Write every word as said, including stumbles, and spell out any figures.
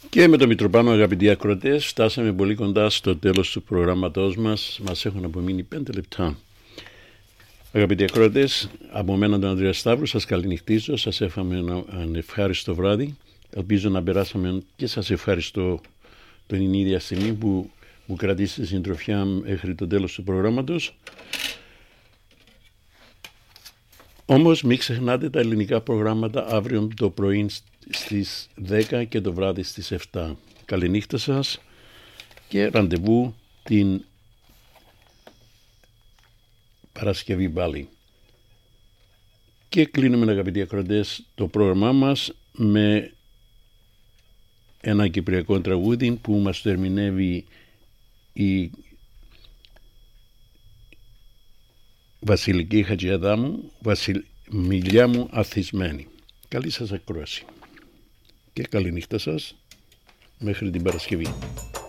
Και με τον Μητροπάνο, αγαπητοί ακροατές, φτάσαμε πολύ κοντά στο τέλος του προγράμματός μας. Μας έχουν απομείνει πέντε λεπτά. Αγαπητοί ακροατές, από μένα τον Ανδρέα Σταύρου σας καληνυχτίζω, σας εύχομαι ένα ευχάριστο βράδυ. Ελπίζω να περάσαμε και σας ευχαριστώ την ίδια στιγμή που μου κρατήσετε συντροφιά μέχρι το τέλος του προγράμματος. Όμως μην ξεχνάτε τα ελληνικά προγράμματα αύριο το πρωί στις δέκα και το βράδυ στις επτά. Καληνύχτα σας και ραντεβού την Παρασκευή πάλι. Και κλείνουμε, αγαπητοί ακροατές, το πρόγραμμά μας με ένα κυπριακό τραγούδι που μας το ερμηνεύει η Βασιλική Χατζιαδάμου, Βασιλιά μου Αθισμένη. Καλή σας ακρόαση και καλή νύχτα σας μέχρι την Παρασκευή.